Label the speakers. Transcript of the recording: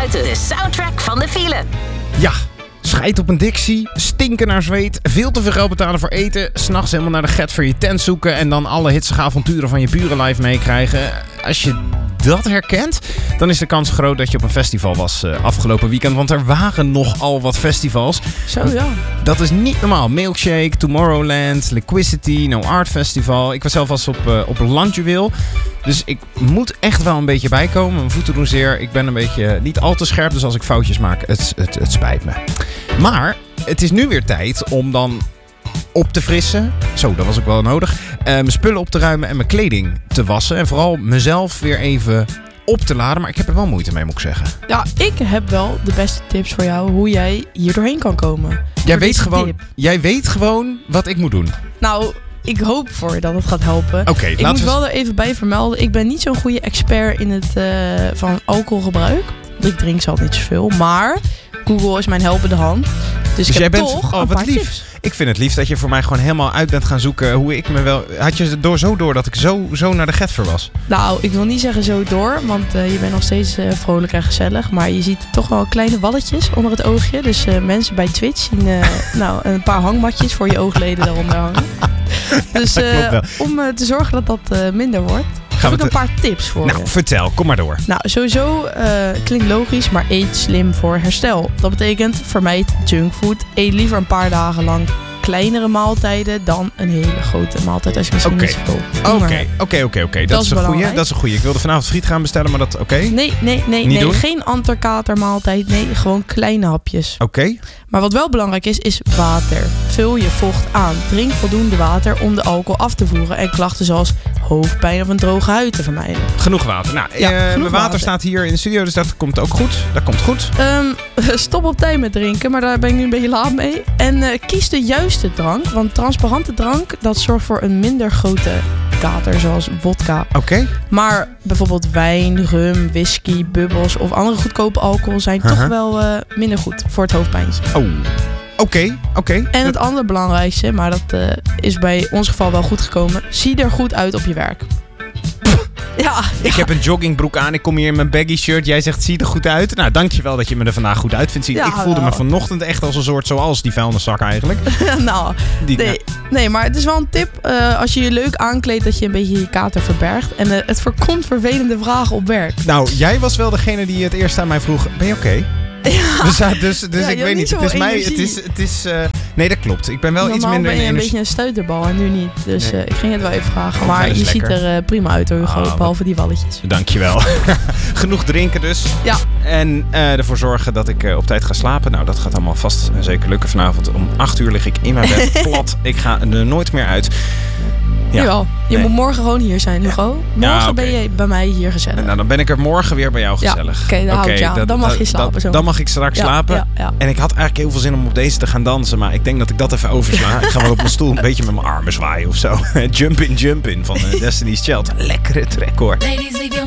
Speaker 1: buiten. De soundtrack van de file.
Speaker 2: Ja, scheid op een Dixie, stinken naar zweet, veel te veel geld betalen voor eten, 's nachts helemaal naar de get voor je tent zoeken en dan alle hitsige avonturen van je buren live meekrijgen. Als je dat herkent, dan is de kans groot dat je op een festival was afgelopen weekend. Want er waren nogal wat festivals.
Speaker 3: Zo, ja.
Speaker 2: Dat is niet normaal. Milkshake, Tomorrowland, Liquidity, No Art Festival. Ik was zelf als op Landjuweel. Dus ik moet echt wel een beetje bijkomen. Mijn voeten doen zeer. Ik ben een beetje niet al te scherp. Dus als ik foutjes maak, het spijt me. Maar het is nu weer tijd om dan op te frissen. Zo, dat was ook wel nodig. Mijn spullen op te ruimen en mijn kleding te wassen. En vooral mezelf weer even op te laden. Maar ik heb er wel moeite mee, moet ik zeggen.
Speaker 3: Ja, ik heb wel de beste tips voor jou hoe jij hier doorheen kan komen.
Speaker 2: Jij weet gewoon wat ik moet doen.
Speaker 3: Nou, ik hoop voor je dat het gaat helpen.
Speaker 2: Oké,
Speaker 3: ik moet wel er even bij vermelden. Ik ben niet zo'n goede expert in het van alcoholgebruik. Ik drink zelf niet zoveel. Maar Google is mijn helpende hand. Dus ik heb toch een paar tips.
Speaker 2: Ik vind het lief dat je voor mij gewoon helemaal uit bent gaan zoeken hoe ik me wel... Had je zo door dat ik zo naar de Getver was?
Speaker 3: Nou, ik wil niet zeggen zo door, want je bent nog steeds vrolijk en gezellig. Maar je ziet toch wel kleine walletjes onder het oogje. Dus mensen bij Twitch zien een paar hangmatjes voor je oogleden daaronder hangen. Dus om te zorgen dat dat minder wordt, heb ik een paar tips voor je.
Speaker 2: Nou, vertel. Kom maar door.
Speaker 3: Nou, sowieso klinkt logisch, maar eet slim voor herstel. Dat betekent vermijd junkfood. Eet liever een paar dagen lang kleinere maaltijden dan een hele grote maaltijd als je misschien niet zoveel honger hebt.
Speaker 2: Oké. Dat is een goeie. Ik wilde vanavond friet gaan bestellen, maar dat oké?
Speaker 3: Nee. Geen anterkatermaaltijd. Nee, gewoon kleine hapjes.
Speaker 2: Oké.
Speaker 3: Maar wat wel belangrijk is water. Vul je vocht aan. Drink voldoende water om de alcohol af te voeren en klachten zoals hoofdpijn of een droge huid te vermijden. Genoeg
Speaker 2: water. Nou, mijn water staat hier in de studio, dus dat komt ook goed. Dat komt goed.
Speaker 3: Stop op tijd met drinken, maar daar ben ik nu een beetje laat mee. En kies de juiste drank, want transparante drank, dat zorgt voor een minder grote kater, zoals vodka.
Speaker 2: Oké.
Speaker 3: Maar bijvoorbeeld wijn, rum, whisky, bubbels of andere goedkope alcohol zijn toch wel minder goed voor het hoofdpijntje.
Speaker 2: Oh. Oké.
Speaker 3: En het andere belangrijkste, maar dat is bij ons geval wel goed gekomen. Zie er goed uit op je werk. Ja.
Speaker 2: Ik heb een joggingbroek aan. Ik kom hier in mijn baggy shirt. Jij zegt, zie er goed uit. Nou, dankjewel dat je me er vandaag goed uit vindt zien. Ja, ik voelde me vanochtend echt als een soort zoals die vuilniszak eigenlijk.
Speaker 3: Nee, maar het is wel een tip. Als je je leuk aankleedt, dat je een beetje je kater verbergt. En het voorkomt vervelende vragen op werk.
Speaker 2: Nou, jij was wel degene die het eerst aan mij vroeg. Ben je oké?
Speaker 3: Ja.
Speaker 2: Dus ik weet niet. Het is mij. Het is. Nee, dat klopt. Ik ben wel
Speaker 3: normaal
Speaker 2: iets minder.
Speaker 3: Ben je een beetje een stuiterbal en nu niet. Dus ik ging het wel even vragen. Maar je ziet er prima uit hoor, Hugo. Behalve die walletjes.
Speaker 2: Dankjewel. Genoeg drinken dus.
Speaker 3: Ja.
Speaker 2: En ervoor zorgen dat ik op tijd ga slapen. Nou, dat gaat allemaal vast en zeker lukken. Vanavond om 8 uur lig ik in mijn bed plat. Ik ga er nooit meer uit.
Speaker 3: Ja. Jawel. Je moet morgen gewoon hier zijn, Hugo. Morgen ben je bij mij hier gezellig.
Speaker 2: Nou, dan ben ik er morgen weer bij jou gezellig.
Speaker 3: Oké, dan mag je slapen zo.
Speaker 2: Dan mag ik straks slapen.
Speaker 3: Ja.
Speaker 2: En ik had eigenlijk heel veel zin om op deze te gaan dansen. Maar ik denk dat ik dat even oversla. Ik ga wel op mijn stoel een beetje met mijn armen zwaaien of zo. Jump in van Destiny's Child. Lekkere track hoor.